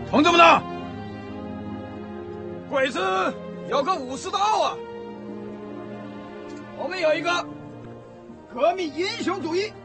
同志们呐，贵子有个武士道啊！我们有一个革命英雄主义，